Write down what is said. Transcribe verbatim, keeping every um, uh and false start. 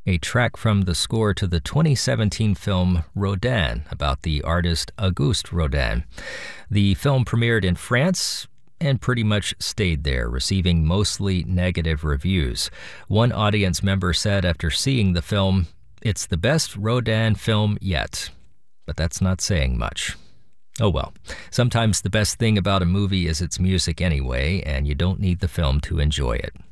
a track from the score to the twenty seventeen film Rodin, about the artist Auguste Rodin. The film premiered in France and pretty much stayed there, receiving mostly negative reviews. One audience member said after seeing the film, "It's the best Rodin film yet." But that's not saying much. Oh well, sometimes the best thing about a movie is its music anyway, and you don't need the film to enjoy it.